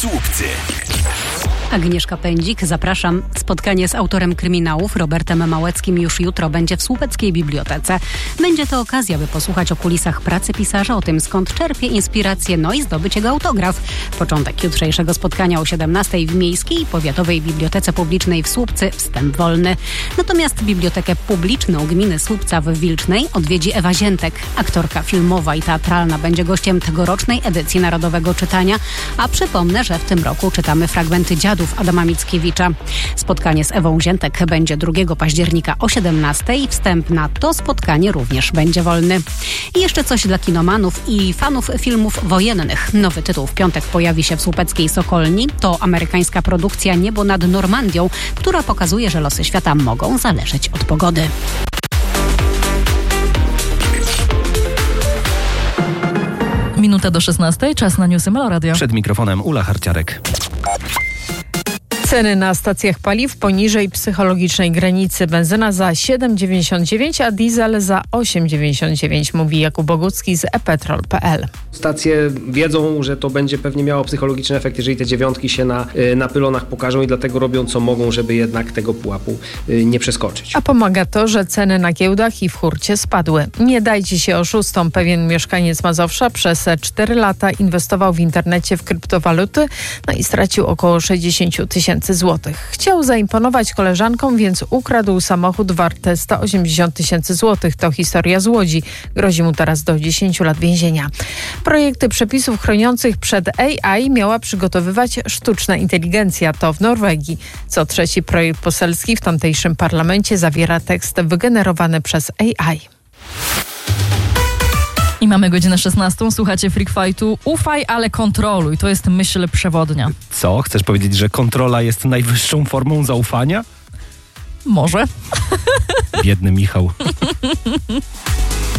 Słupcy. Agnieszka Pędzik, zapraszam. Spotkanie z autorem kryminałów Robertem Małeckim już jutro będzie w Słupeckiej Bibliotece. Będzie to okazja, by posłuchać o kulisach pracy pisarza, o tym skąd czerpie inspirację, no i zdobyć jego autograf. Początek jutrzejszego spotkania o 17:00 w Miejskiej i Powiatowej Bibliotece Publicznej w Słupcy, wstęp wolny. Natomiast Bibliotekę Publiczną Gminy Słupca w Wilcznej odwiedzi Ewa Ziętek. Aktorka filmowa i teatralna będzie gościem tegorocznej edycji Narodowego Czytania, a przypomnę, że w tym roku czytamy fragmenty Dziadów Adama Mickiewicza. Spotkanie z Ewą Ziętek będzie 2 października o 17:00. Wstęp na to spotkanie również będzie wolny. I jeszcze coś dla kinomanów i fanów filmów wojennych. Nowy tytuł w piątek pojawi się w słupeckiej Sokolni. To amerykańska produkcja Niebo nad Normandią, która pokazuje, że losy świata mogą zależeć od pogody. Minuta do 16:00, czas na newsy Melo Radio. Przed mikrofonem Ula Harciarek. Ceny na stacjach paliw poniżej psychologicznej granicy. Benzyna za 7,99, a diesel za 8,99, mówi Jakub Bogucki z ePetrol.pl. Stacje wiedzą, że to będzie pewnie miało psychologiczny efekt, jeżeli te 9 się na pylonach pokażą i dlatego robią co mogą, żeby jednak tego pułapu nie przeskoczyć. A pomaga to, że ceny na giełdach i w hurcie spadły. Nie dajcie się oszustom. Pewien mieszkaniec Mazowsza przez 4 lata inwestował w internecie w kryptowaluty, no i stracił około 60 000 złotych. Chciał zaimponować koleżankom, więc ukradł samochód warty 180 000 złotych. To historia z Łodzi. Grozi mu teraz do 10 lat więzienia. Projekty przepisów chroniących przed AI miała przygotowywać sztuczna inteligencja. To w Norwegii. Co trzeci projekt poselski w tamtejszym parlamencie zawiera tekst wygenerowany przez AI. I mamy godzinę 16:00. Słuchacie Freak Fightu. Ufaj, ale kontroluj. To jest myśl przewodnia. Co? Chcesz powiedzieć, że kontrola jest najwyższą formą zaufania? Może. Biedny Michał.